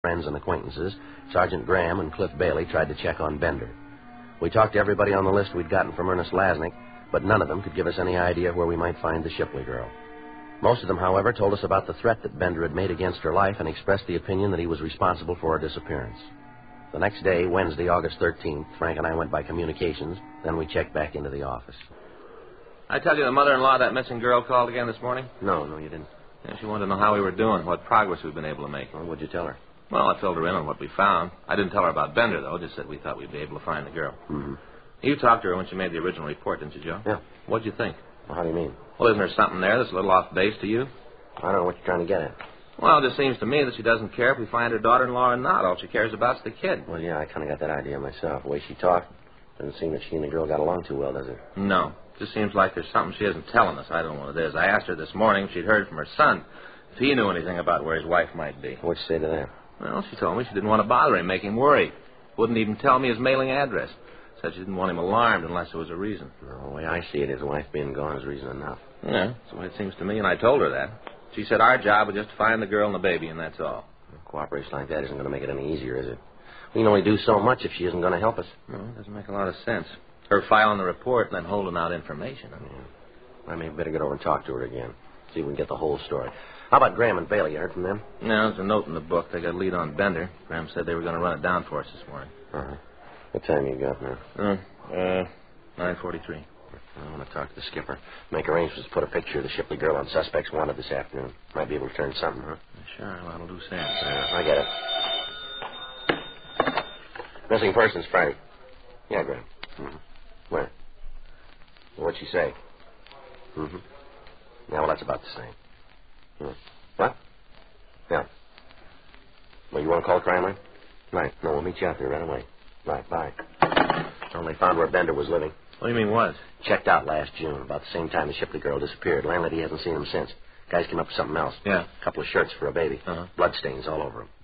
friends and acquaintances, Sergeant Graham and Cliff Bailey tried to check on Bender. We talked to everybody on the list we'd gotten from Ernest Lasnik, but none of them could give us any idea where we might find the Shipley girl. Most of them, however, told us about the threat that Bender had made against her life and expressed the opinion that he was responsible for her disappearance. The next day, Wednesday, August 13th, Frank and I went by communications, then we checked back into the office. I tell you the mother-in-law of that missing girl called again this morning? No, you didn't. Yeah, she wanted to know how we were doing, what progress we've been able to make. Well, what'd you tell her? Well, I filled her in on what we found. I didn't tell her about Bender, though, just said we thought we'd be able to find the girl. Mm-hmm. You talked to her when she made the original report, didn't you, Joe? Yeah. What'd you think? Well, how do you mean? Well, isn't there something there that's a little off base to you? I don't know what you're trying to get at. Well, it just seems to me that she doesn't care if we find her daughter-in-law or not. All she cares about is the kid. Well, yeah, I kind of got that idea myself. The way she talked, doesn't seem that she and the girl got along too well, does it? No. It just seems like there's something she isn't telling us. I don't know what it is. I asked her this morning if she'd heard from her son, if he knew anything about where his wife might be. What'd you say to that? Well, she told me she didn't want to bother him, make him worry. Wouldn't even tell me his mailing address. Said she didn't want him alarmed unless there was a reason. No, the way I see it, his wife being gone is reason enough. Yeah, that's the way it seems to me, and I told her that. She said our job was just to find the girl and the baby, and that's all. Cooperation like that isn't going to make it any easier, is it? We can only do so much if she isn't going to help us. No, it doesn't make a lot of sense. Her filing the report and then holding out information. I may better get over and talk to her again. See if we can get the whole story. How about Graham and Bailey? You heard from them? No, there's a note in the book. They got a lead on Bender. Graham said they were going to run it down for us this morning. Uh-huh. What time you got now? 9:43. I want to talk to the skipper. Make arrangements to put a picture of the Shipley girl on suspects wanted this afternoon. Might be able to turn something, huh? Sure, that'll do sense. I get it. Missing persons Friday. Yeah, Graham. Mm-hmm. Where? What'd she say? Mm-hmm. Yeah, well, that's about the same. What? Yeah. Well, you want to call the crime line? Right. No, we'll meet you out there right away. Right, bye. Well, they found where Bender was living. What do you mean, what? Checked out last June, about the same time the Shipley girl disappeared. Landlady hasn't seen him since. Guys came up with something else. Yeah. A couple of shirts for a baby. Uh-huh. Bloodstains all over him.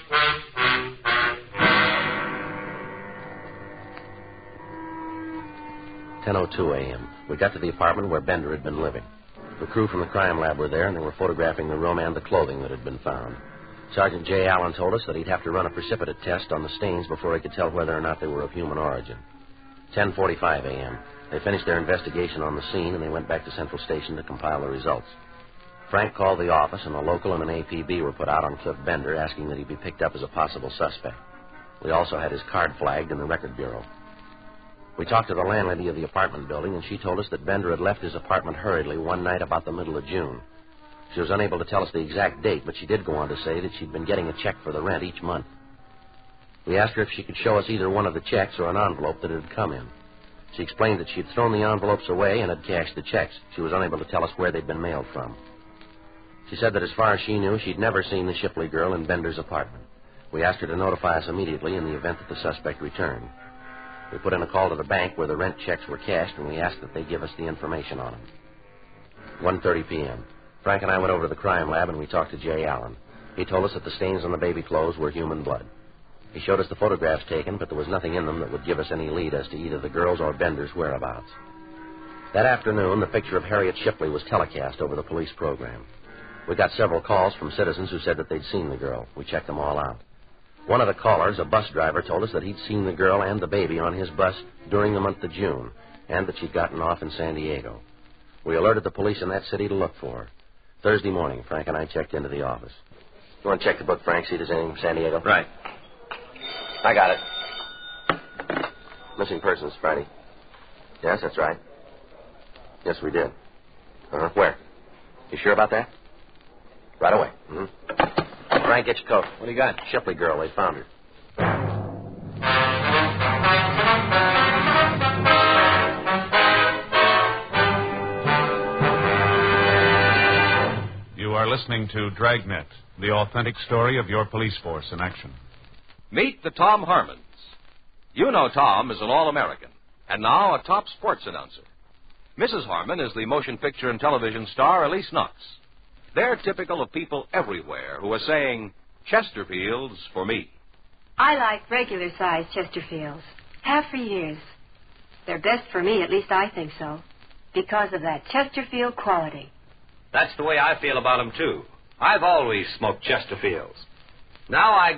"10:02 a.m. We got to the apartment where Bender had been living. The crew from the crime lab were there, and they were photographing the room and the clothing that had been found. Sergeant J. Allen told us that he'd have to run a precipitate test on the stains before he could tell whether or not they were of human origin. 10:45 a.m. They finished their investigation on the scene, and they went back to Central Station to compile the results. Frank called the office, and a local and an APB were put out on Cliff Bender, asking that he be picked up as a possible suspect. We also had his card flagged in the record bureau. We talked to the landlady of the apartment building, and she told us that Bender had left his apartment hurriedly one night about the middle of June. She was unable to tell us the exact date, but she did go on to say that she'd been getting a check for the rent each month. We asked her if she could show us either one of the checks or an envelope that had come in. She explained that she had thrown the envelopes away and had cashed the checks. She was unable to tell us where they'd been mailed from. She said that as far as she knew, she'd never seen the Shipley girl in Bender's apartment. We asked her to notify us immediately in the event that the suspect returned. We put in a call to the bank where the rent checks were cashed, and we asked that they give us the information on them. 1:30 p.m. Frank and I went over to the crime lab, and we talked to J. Allen. He told us that the stains on the baby clothes were human blood. He showed us the photographs taken, but there was nothing in them that would give us any lead as to either the girl's or Bender's whereabouts. That afternoon, the picture of Harriet Shipley was telecast over the police program. We got several calls from citizens who said that they'd seen the girl. We checked them all out. One of the callers, a bus driver, told us that he'd seen the girl and the baby on his bus during the month of June, and that she'd gotten off in San Diego. We alerted the police in that city to look for her. Thursday morning, Frank and I checked into the office. You want to check the book, Frank, see if there's anything from San Diego? Right. I got it. Missing persons, Friday. Yes, that's right. Yes, we did. Where? You sure about that? Right away. Mm-hmm. Frank, get your coat. What do you got? Shipley girl, they found her. You are listening to Dragnet, the authentic story of your police force in action. Meet the Tom Harmons. You know Tom is an All-American, and now a top sports announcer. Mrs. Harmon is the motion picture and television star Elise Knox. They're typical of people everywhere who are saying, Chesterfields for me. I like regular-sized Chesterfields. Have for years. They're best for me, at least I think so, because of that Chesterfield quality. That's the way I feel about them, too. I've always smoked Chesterfields. Now I